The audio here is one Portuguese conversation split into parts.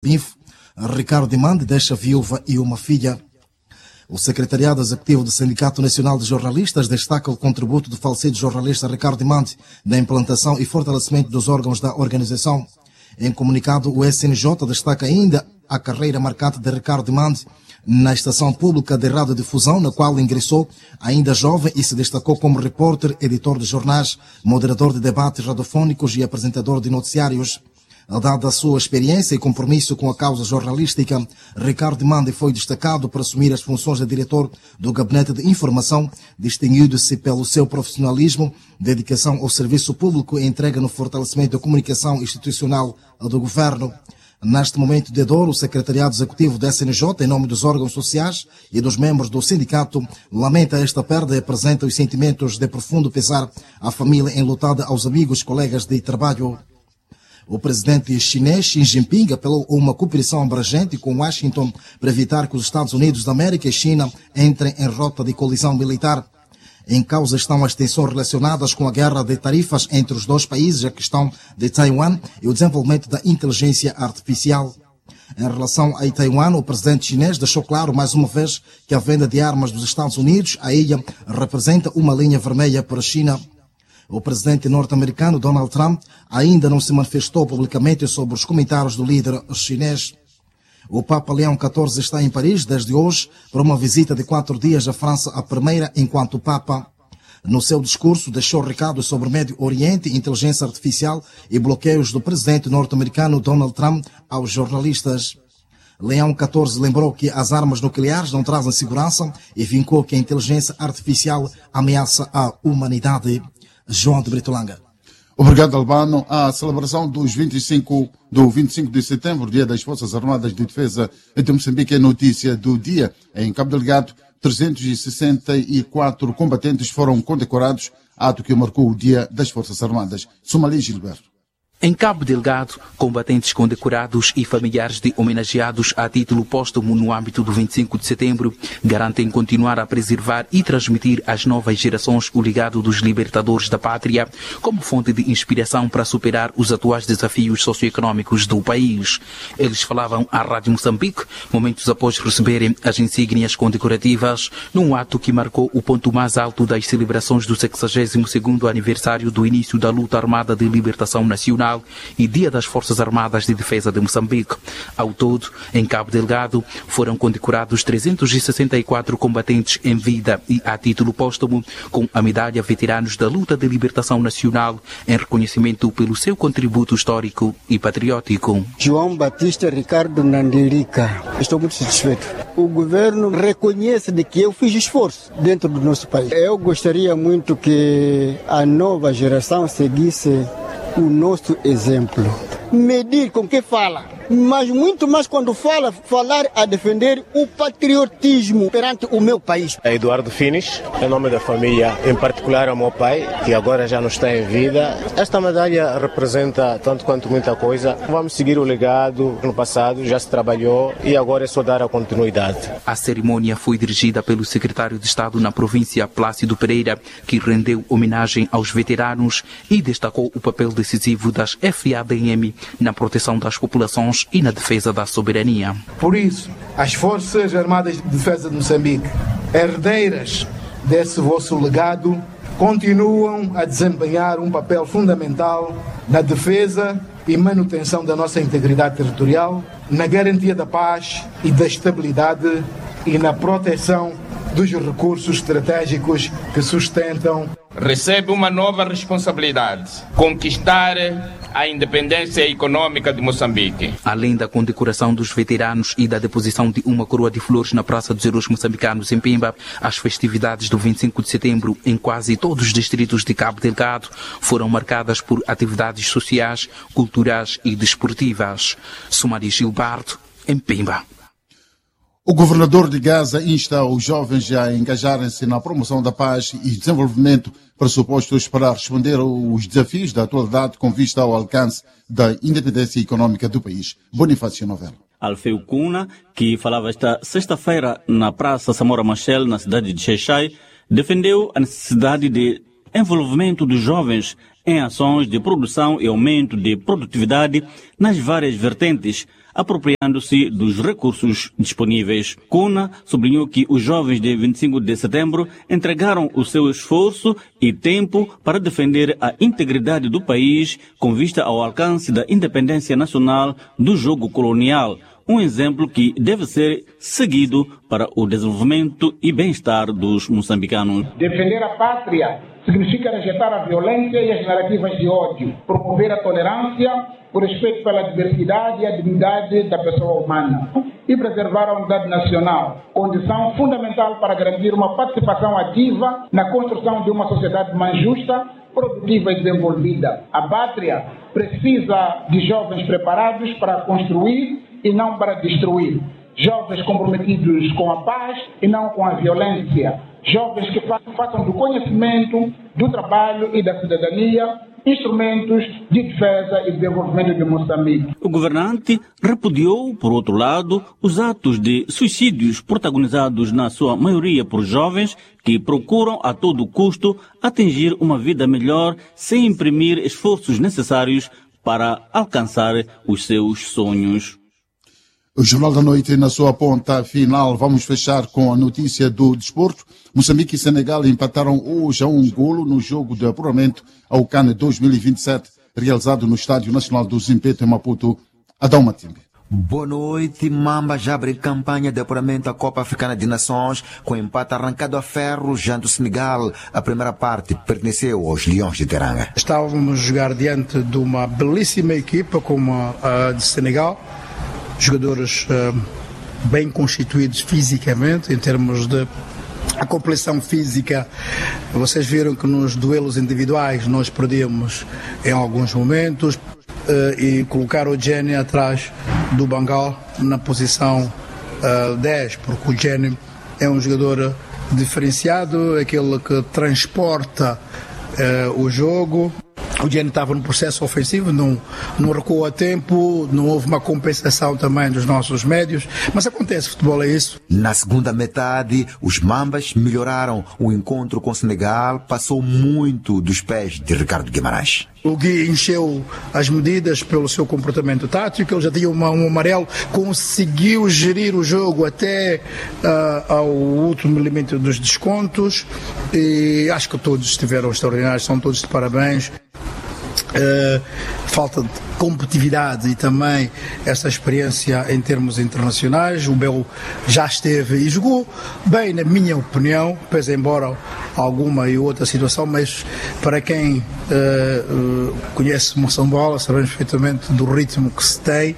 PINF, Ricardo Dimande, deixa viúva e uma filha. O secretariado executivo do Sindicato Nacional de Jornalistas destaca o contributo do falecido jornalista Ricardo Dimande na implantação e fortalecimento dos órgãos da organização. Em comunicado, o SNJ destaca ainda a carreira marcada de Ricardo Dimande na estação pública de radiodifusão, na qual ingressou ainda jovem e se destacou como repórter, editor de jornais, moderador de debates radiofónicos e apresentador de noticiários. Dada a sua experiência e compromisso com a causa jornalística, Ricardo Dimande foi destacado para assumir as funções de diretor do Gabinete de Informação, distinguindo-se pelo seu profissionalismo, dedicação ao serviço público e entrega no fortalecimento da comunicação institucional do governo. Neste momento de dor, o secretariado executivo da SNJ, em nome dos órgãos sociais e dos membros do sindicato, lamenta esta perda e apresenta os sentimentos de profundo pesar à família enlutada, aos amigos e colegas de trabalho. O presidente chinês Xi Jinping apelou a uma cooperação abrangente com Washington para evitar que os Estados Unidos da América e China entrem em rota de colisão militar. Em causa estão as tensões relacionadas com a guerra de tarifas entre os dois países, a questão de Taiwan e o desenvolvimento da inteligência artificial. Em relação a Taiwan, o presidente chinês deixou claro mais uma vez que a venda de armas dos Estados Unidos à ilha representa uma linha vermelha para a China. O presidente norte-americano Donald Trump ainda não se manifestou publicamente sobre os comentários do líder chinês. O Papa Leão XIV está em Paris desde hoje para uma visita de 4 dias à França, a primeira enquanto Papa. No seu discurso, deixou recados sobre o Médio Oriente, inteligência artificial e bloqueios do presidente norte-americano Donald Trump aos jornalistas. Leão XIV lembrou que as armas nucleares não trazem segurança e vincou que a inteligência artificial ameaça a humanidade. João de Britolanga. Obrigado, Albano. A celebração do 25 de setembro, Dia das Forças Armadas de Defesa de Moçambique, é notícia do dia. Em Cabo Delgado, 364 combatentes foram condecorados, ato que marcou o Dia das Forças Armadas. Somalia Gilberto. Em Cabo Delgado, combatentes condecorados e familiares de homenageados a título póstumo no âmbito do 25 de setembro garantem continuar a preservar e transmitir às novas gerações o legado dos libertadores da pátria como fonte de inspiração para superar os atuais desafios socioeconômicos do país. Eles falavam à Rádio Moçambique momentos após receberem as insígnias condecorativas num ato que marcou o ponto mais alto das celebrações do 62º aniversário do início da luta armada de libertação nacional e Dia das Forças Armadas de Defesa de Moçambique. Ao todo, em Cabo Delgado, foram condecorados 364 combatentes em vida e a título póstumo com a medalha Veteranos da Luta de Libertação Nacional em reconhecimento pelo seu contributo histórico e patriótico. João Batista Ricardo Nandirica. Estou muito satisfeito. O governo reconhece de que eu fiz esforço dentro do nosso país. Eu gostaria muito que a nova geração seguisse o nosso exemplo. Medir com que fala, mas muito mais quando falar a defender o patriotismo perante o meu país. Eduardo Finis, em nome da família, em particular ao meu pai, que agora já não está em vida. Esta medalha representa tanto quanto muita coisa. Vamos seguir o legado. No passado já se trabalhou e agora é só dar a continuidade. A cerimônia foi dirigida pelo secretário de Estado na província, Plácido Pereira, que rendeu homenagem aos veteranos e destacou o papel decisivo das FADM na proteção das populações e na defesa da soberania. Por isso, as Forças Armadas de Defesa de Moçambique, herdeiras desse vosso legado, continuam a desempenhar um papel fundamental na defesa e manutenção da nossa integridade territorial, na garantia da paz e da estabilidade e na proteção dos recursos estratégicos que sustentam. Recebe uma nova responsabilidade: conquistar a independência econômica de Moçambique. Além da condecoração dos veteranos e da deposição de uma coroa de flores na Praça dos Heróis Moçambicanos em Pemba, as festividades do 25 de setembro em quase todos os distritos de Cabo Delgado foram marcadas por atividades sociais, culturais e desportivas. Somaria Gilberto, em Pemba. O governador de Gaza insta os jovens a engajarem-se na promoção da paz e desenvolvimento pressupostos para responder aos desafios da atualidade com vista ao alcance da independência econômica do país. Bonifácio Novelo. Alfeu Cuna, que falava esta sexta-feira na Praça Samora Machel, na cidade de Xai-Xai, defendeu a necessidade de envolvimento dos jovens em ações de produção e aumento de produtividade nas várias vertentes, apropriando-se dos recursos disponíveis. Cuna sublinhou que os jovens de 25 de setembro entregaram o seu esforço e tempo para defender a integridade do país com vista ao alcance da independência nacional do jogo colonial. Um exemplo que deve ser seguido para o desenvolvimento e bem-estar dos moçambicanos. Defender a pátria significa rejeitar a violência e as narrativas de ódio, promover a tolerância, o respeito pela diversidade e a dignidade da pessoa humana e preservar a unidade nacional, condição fundamental para garantir uma participação ativa na construção de uma sociedade mais justa, produtiva e desenvolvida. A pátria precisa de jovens preparados para construir e não para destruir. Jovens comprometidos com a paz e não com a violência. Jovens que façam do conhecimento, do trabalho e da cidadania instrumentos de defesa e desenvolvimento de Moçambique. O governante repudiou, por outro lado, os atos de suicídios protagonizados na sua maioria por jovens que procuram a todo custo atingir uma vida melhor sem imprimir esforços necessários para alcançar os seus sonhos. O Jornal da Noite, na sua ponta final, vamos fechar com a notícia do desporto. Moçambique e Senegal empataram hoje a 1 golo no jogo de apuramento ao CAN 2027, realizado no Estádio Nacional do Zimpeto, em Maputo. Adão Matimbe. Boa noite. Mamba já abre campanha de apuramento à Copa Africana de Nações com empate arrancado a ferro junto ao Senegal. A primeira parte pertenceu aos Leões de Teranga. Estávamos a jogar diante de uma belíssima equipa como a de Senegal. Jogadores bem constituídos fisicamente, em termos de a compleição física. Vocês viram que nos duelos individuais nós perdemos em alguns momentos e colocar o Jenny atrás do Bangal na posição 10, porque o Jenny é um jogador diferenciado, aquele que transporta o jogo. O Jenny estava no processo ofensivo, não recuou a tempo, não houve uma compensação também dos nossos médios, mas acontece, futebol é isso. Na segunda metade, os Mambas melhoraram. O encontro com o Senegal passou muito dos pés de Ricardo Guimarães. O Gui encheu as medidas pelo seu comportamento tático, ele já tinha um amarelo, conseguiu gerir o jogo até ao último elemento dos descontos e acho que todos estiveram extraordinários, são todos de parabéns. Falta de competitividade e também essa experiência em termos internacionais. O Belo já esteve e jogou bem, na minha opinião, pese embora alguma e outra situação, mas para quem conhece Moçambola sabemos perfeitamente do ritmo que se tem,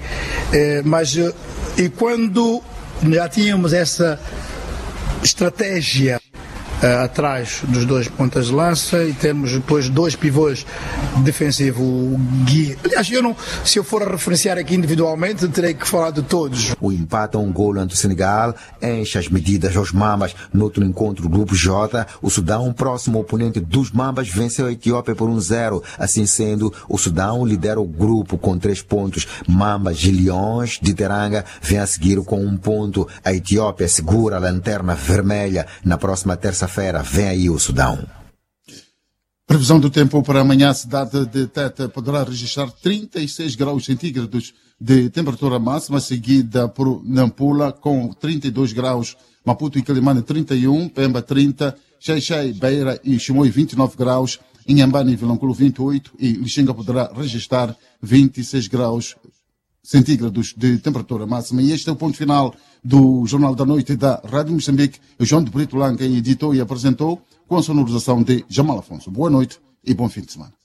e quando já tínhamos essa estratégia atrás dos dois pontas de lança e temos depois dois pivôs defensivos. O Gui, aliás, se eu for a referenciar aqui individualmente, terei que falar de todos. O empate a 1 golo ante o Senegal enche as medidas aos Mambas. No outro encontro do Grupo J, o Sudão, próximo oponente dos Mambas, venceu a Etiópia por 1-0. Assim sendo, o Sudão lidera o grupo com 3 pontos. Mambas e Leões de Teranga vêm a seguir com 1 ponto. A Etiópia segura a lanterna vermelha. Na próxima terça-feira vem aí o Sudão. Previsão do tempo para amanhã: a cidade de Tete poderá registrar 36 graus centígrados de temperatura máxima, seguida por Nampula com 32 graus, Maputo e Quelimane 31, Pemba 30, Xai-Xai, Beira e Chimoio 29 graus, Inhambane e Vilanculo 28 e Lixinga poderá registrar 26 graus centígrados de temperatura máxima. E este é o ponto final do Jornal da Noite da Rádio Moçambique. O João de Brito Lanca editou e apresentou com a sonorização de Jamal Afonso. Boa noite e bom fim de semana.